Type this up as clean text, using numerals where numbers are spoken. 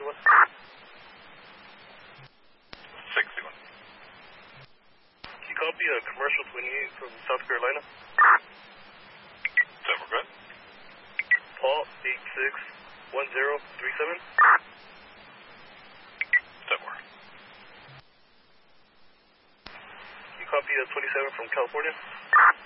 61. 61. Can you copy a commercial 28 from South Carolina? 10, we're good. Paul 861037. 10 more. Can you copy a 27 from California?